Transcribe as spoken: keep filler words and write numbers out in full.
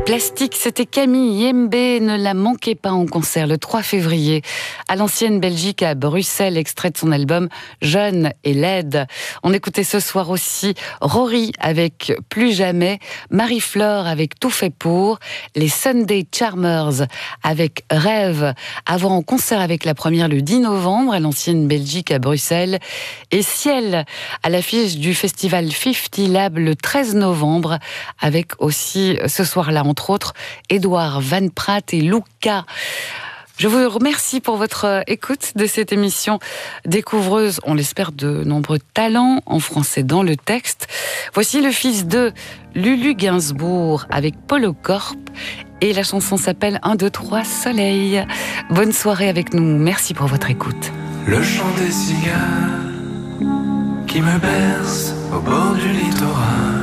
Plastique, c'était Camille Yembe, ne la manquez pas en concert le trois février à l'Ancienne Belgique à Bruxelles, extrait de son album Jeune et laide. On écoutait ce soir aussi Rory avec Plus jamais, Marie-Flore avec Tout fait pour, les Sunday Charmers avec Rêve, avant en concert avec la première le dix novembre à l'Ancienne Belgique à Bruxelles, et Ciel à l'affiche du festival cinquante Lab le treize novembre, avec aussi ce soir-là entre autres Édouard Van Praat et Luca. Je vous remercie pour votre écoute de cette émission découvreuse, on l'espère, de nombreux talents en français dans le texte. Voici le fils de Lulu Gainsbourg avec Polo Corp et la chanson s'appelle un, deux, trois Soleil. Bonne soirée avec nous, merci pour votre écoute. Le chant des cigales qui me berce au bord du littoral.